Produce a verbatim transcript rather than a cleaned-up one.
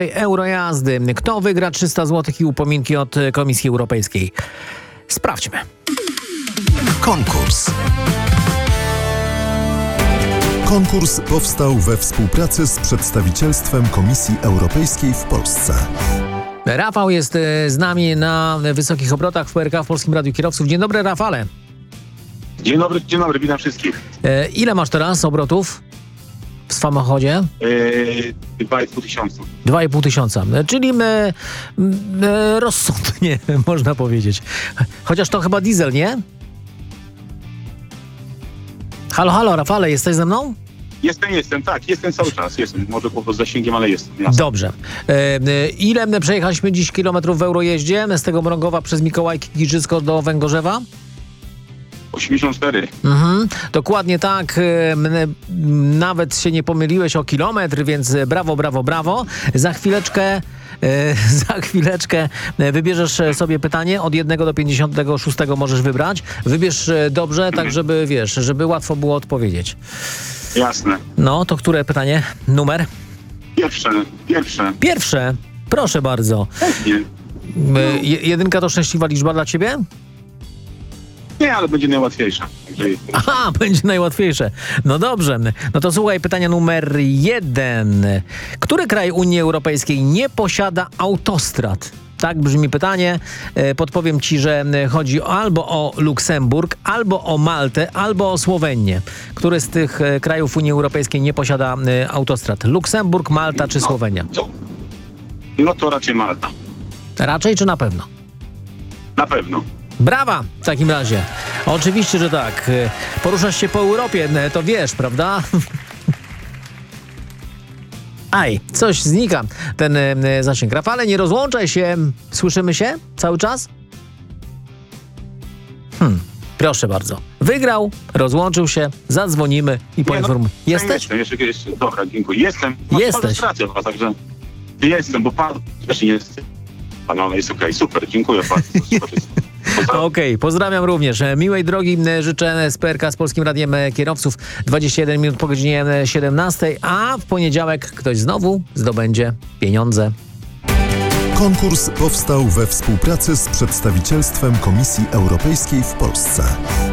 Eurojazdy. Kto wygra trzysta złotych i upominki od Komisji Europejskiej? Sprawdźmy. Konkurs. Konkurs powstał we współpracy z przedstawicielstwem Komisji Europejskiej w Polsce. Rafał jest z nami na wysokich obrotach w P R K, w Polskim Radiu Kierowców. Dzień dobry, Rafale. Dzień dobry, dzień dobry, witam wszystkich. E, ile masz teraz obrotów w samochodzie? Yy, dwa i pół tysiąca. Dwa i pół tysiąca, czyli e, e, rozsądnie, można powiedzieć. Chociaż to chyba diesel, nie? Halo, halo, Rafale, jesteś ze mną? Jestem, jestem, tak, jestem cały czas, jestem. Może po zasięgiem, ale jestem. Jasne. Dobrze. E, e, ile przejechaliśmy dziś kilometrów w Eurojeździe z tego Mrągowa przez Mikołajki, Giżycko do Węgorzewa? osiemdziesiąt cztery. Mhm, dokładnie tak. E, nawet się nie pomyliłeś o kilometr, więc brawo, brawo, brawo. Za chwileczkę e, za chwileczkę wybierzesz sobie pytanie. Od jednego do pięćdziesiątego szóstego możesz wybrać. Wybierz dobrze, tak żeby, wiesz, żeby łatwo było odpowiedzieć. Jasne. No, to które pytanie? Numer? Pierwsze, pierwsze. Pierwsze. Proszę bardzo. Pewnie. E, jedynka to szczęśliwa liczba dla ciebie? Nie, ale będzie najłatwiejsza. Także Aha, będzie najłatwiejsze. No dobrze. No to słuchaj, pytania numer jeden. Który kraj Unii Europejskiej nie posiada autostrad? Tak brzmi pytanie. E, Podpowiem ci, że chodzi albo o Luksemburg, albo o Maltę, albo o Słowenię. Który z tych e, krajów Unii Europejskiej nie posiada e, autostrad? Luksemburg, Malta czy Słowenia? to, no to raczej Malta. Raczej czy na pewno? Na pewno. Brawa w takim razie. Oczywiście, że tak. Poruszasz się po Europie, to wiesz, prawda? Aj, coś znika, ten e, zasięg. Rafale, nie rozłączaj się. Słyszymy się cały czas? Hmm, proszę bardzo. Wygrał, rozłączył się, zadzwonimy i poinformujemy. No, Jesteś? Jestem, jeszcze, jeszcze, dobra, dziękuję. Jestem. Jesteś. Rację, także jestem, bo pan też jest. Panowie, jest okej, okay. Super, dziękuję bardzo. Okej, okay, pozdrawiam również. Miłej drogi życzę z P R K, z Polskim Radiem Kierowców. dwadzieścia jeden minut po godzinie siedemnastej, a w poniedziałek ktoś znowu zdobędzie pieniądze. Konkurs powstał we współpracy z przedstawicielstwem Komisji Europejskiej w Polsce.